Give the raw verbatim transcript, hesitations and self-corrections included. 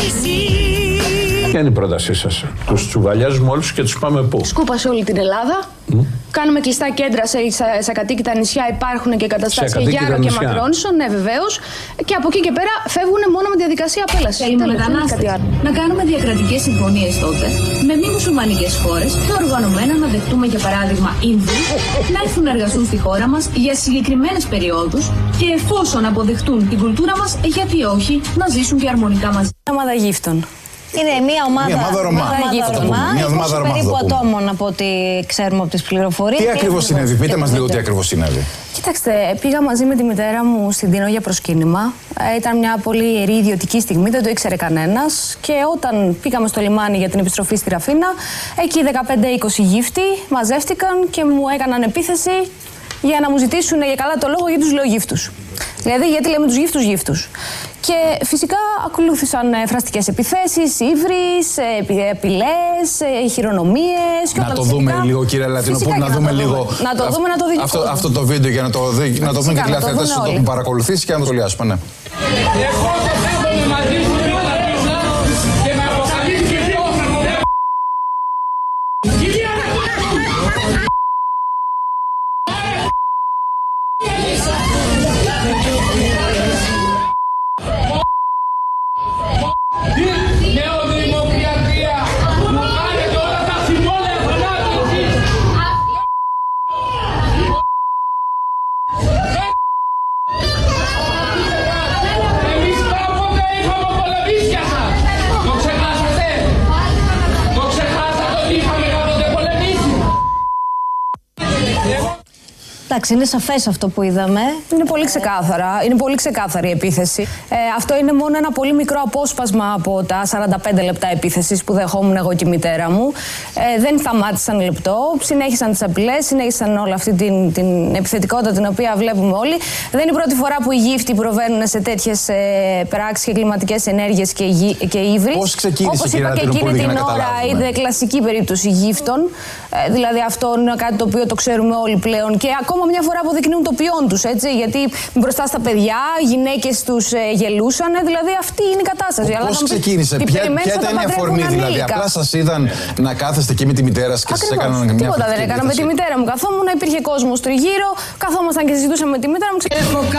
Ποια είναι η πρότασή σας? Τους τσουβαλιάζουμε όλους και τους πάμε πού? Σκούπα σε όλη την Ελλάδα. Mm. Κάνουμε κλειστά κέντρα σε, σε, σε ακατοίκητα νησιά. Υπάρχουν και καταστάσεις για Γιάρο και Μακρόνισσο. Ναι, βεβαίως. Και από εκεί και πέρα φεύγουν μόνο με διαδικασία απέλαση. Θέλουμε μετανάστες. Να κάνουμε διακρατικές συμφωνίες τότε με μη μουσουλμανικές χώρες και οργανωμένα να δεχτούμε για παράδειγμα Ινδούς να έρθουν να εργαστούν στη χώρα μας για συγκεκριμένες περιόδους και εφόσον αποδεχτούν την κουλτούρα μας, γιατί όχι να ζήσουν και αρμονικά μαζί. Ομάδα γύφτων. Είναι μια ομάδα, μια ομάδα Ρωμά. Μια ομάδα Ρωμά. Περίπου ατόμων από ό,τι ξέρουμε από τις πληροφορίες. Τι ακριβώς συνέβη, πείτε μας λίγο τι ακριβώς συνέβη. Κοιτάξτε, πήγα μαζί με τη μητέρα μου στην Τίνο για προσκύνημα. Ε, ήταν μια πολύ ιερή ιδιωτική στιγμή, δεν το ήξερε κανένας. Και όταν πήγαμε στο λιμάνι για την επιστροφή στη Ραφίνα, εκεί δεκαπέντε είκοσι γύφτοι μαζεύτηκαν και μου έκαναν επίθεση για να μου ζητήσουν για καλά το λόγο γιατί τους λέω γύφτους. Δηλαδή, γιατί λέμε τους γύφτους γύφτους. Και φυσικά ακολούθησαν φραστικές επιθέσεις, ύβρις, απειλές, χειρονομίες. Να το δούμε λίγο, κύριε Λατινοπούλου, να δούμε λίγο. Να το δούμε, να το δει. Αυτό, αυτό το βίντεο για να το, δει, να το δουν και οι τηλεθεατές που το έχουν παρακολουθήσει και να το σχολιάσουμε. Ναι. Εντάξει, είναι σαφές αυτό που είδαμε. Είναι πολύ ξεκάθαρα. Είναι πολύ ξεκάθαρη η επίθεση. Ε, αυτό είναι μόνο ένα πολύ μικρό απόσπασμα από τα σαράντα πέντε λεπτά επίθεσης που δεχόμουν εγώ και η μητέρα μου. Ε, δεν σταμάτησαν λεπτό. Συνέχισαν τις απειλές, συνέχισαν όλη αυτή την, την επιθετικότητα την οποία βλέπουμε όλοι. Δεν είναι η πρώτη φορά που οι γύφτοι προβαίνουν σε τέτοιες ε, πράξεις και κλιματικές ενέργειες και, και ύβρις. Πώς ξεκίνησε, όπως είπα και εκείνη την ώρα, είναι κλασική περίπτωση γύφτων. Ε, δηλαδή αυτό είναι κάτι το οποίο το ξέρουμε όλοι πλέον. Και ακόμα μια φορά αποδεικνύουν το ποιόν τους, έτσι, γιατί μπροστά στα παιδιά, οι γυναίκες τους ε, γελούσαν, δηλαδή αυτή είναι η κατάσταση. Πώς ξεκίνησε, ποια, ποια ήταν η αφορμή, δηλαδή, απλά σας είδαν να κάθεστε εκεί με τη μητέρα σας και σας έκαναν μια τίποτα δεν έκανα με τη μητέρα μου, καθόμουν, υπήρχε κόσμος τριγύρω, καθόμασταν και συζητούσαμε με τη μητέρα μου.